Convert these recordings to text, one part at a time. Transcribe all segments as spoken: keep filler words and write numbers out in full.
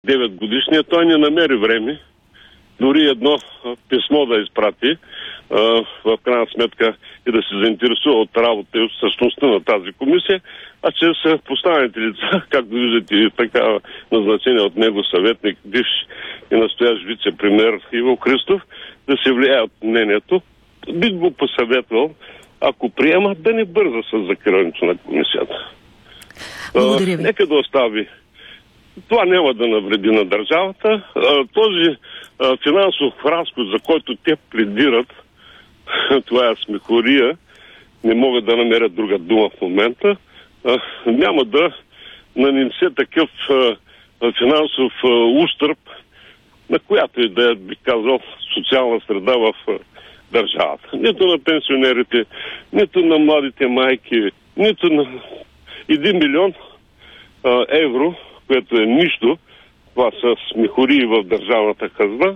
девет годишният той не намери време дори едно писмо да изпрати, в крайна сметка и да се заинтересува от работа и от същността на тази комисия, а чрез поставените лица, както виждате и така назначение от него съветник, бивш и настоящ вице-премиер Иво Христов, да се влияе от мнението. Бих го посъветвал, ако приема, да не бърза с закриването на комисията. Благодаря ви. Нека да остави. Това няма да навреди на държавата. Този финансов разход, за който те пледират, това е смехория, не могат да намерят друга дума в момента, няма да нанесе такъв финансов ущърб, на която и да е, бих казал, социална среда в държавата. Нито на пенсионерите, нито на младите майки, нито на един милион евро, което е нищо, това са смехории в държавната хазна,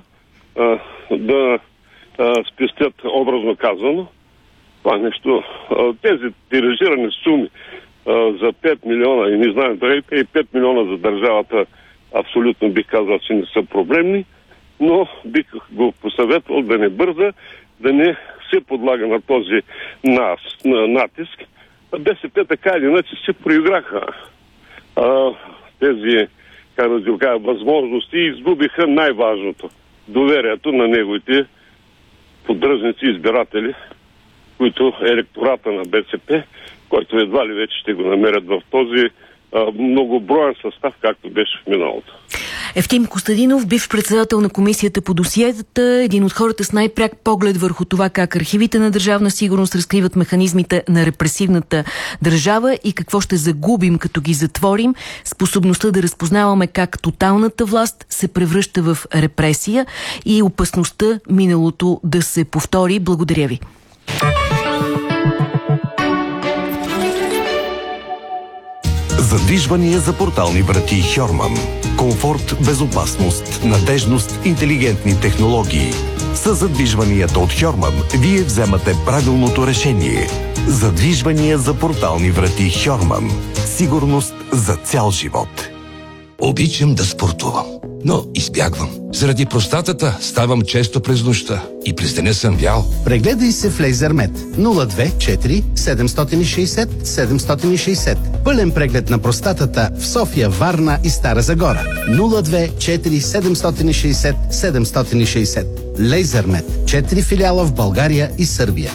да спестят, образно казано, това нещо. Тези тиражирани суми за пет милиона и не знам, дали и пет милиона за държавата абсолютно бих казал, че не са проблемни, но бих го посъветвал да не бърза, да не се подлага на този нас, на натиск. БСП така или иначе се проиграха а, тези, как да се кажа, възможности и изгубиха най-важното – доверието на неговите поддръжници избиратели, които е електората на БСП, който едва ли вече ще го намерят в този а, многоброен състав, както беше в миналото. Евтим Костадинов, бивш председател на комисията по досиетата, един от хората с най-пряк поглед върху това как архивите на Държавна сигурност разкриват механизмите на репресивната държава и какво ще загубим, като ги затворим, способността да разпознаваме как тоталната власт се превръща в репресия и опасността миналото да се повтори. Благодаря ви. Задвижвания за портални врати Хьорман. Комфорт, безопасност, надежност, интелигентни технологии. С задвижванията от Хьорман вие вземате правилното решение. Задвижвания за портални врати Хьорман. Сигурност за цял живот. Обичам да спортувам, но избягвам. Заради простатата ставам често през нощта и през деня съм вял. Прегледай се в Лейзермет нула две четири седем шест шест седем шест шест. Пълен преглед на простатата в София, Варна и Стара Загора. нула две четири седем шест шест седем шест шест. Лейзермет. четири филиала в България и Сърбия.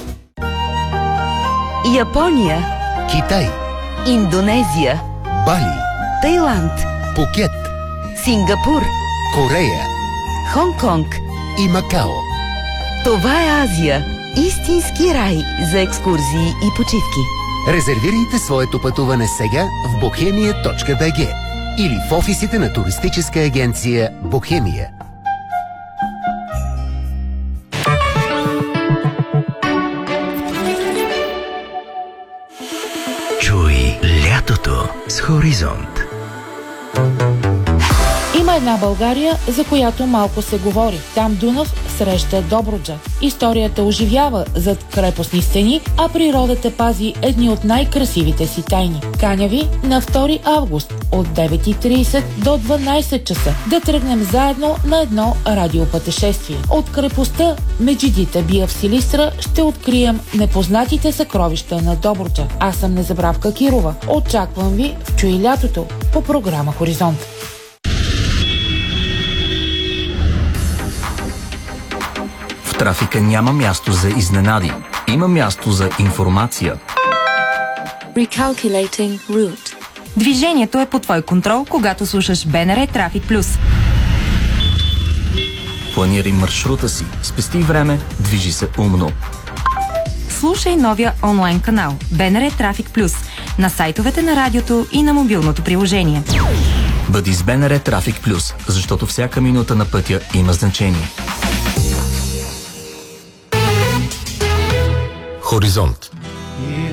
Япония, Китай, Индонезия, Бали, Тайланд, Пукет, Сингапур, Корея Хонг-Конг и Макао. Това е Азия. Истински рай за екскурзии и почивки. Резервирайте своето пътуване сега в бохемия точка би джи или в офисите на туристическа агенция Бохемия. Чуй лятото с Хоризонт. Има една България, за която малко се говори. Там Дунав среща Добруджа. Историята оживява зад крепостни стени, а природата пази едни от най-красивите си тайни. Каня ви на втори август от девет и трийсет до дванайсет часа да тръгнем заедно на едно радиопътешествие. От крепостта Меджидита Бия в Силистра ще открием непознатите съкровища на Добруджа. Аз съм Незабравка Кирова. Очаквам ви в Чуй лятото по програма Хоризонт. В трафика няма място за изненади. Има място за информация. Recalculating route. Движението е под твой контрол, когато слушаш БНР Трафик Плюс. Планирай маршрута си, спести време, движи се умно. Слушай новия онлайн канал БНР Трафик Плюс на сайтовете на радиото и на мобилното приложение. Бъди с БНР Трафик Плюс, защото всяка минута на пътя има значение. Хоризонт.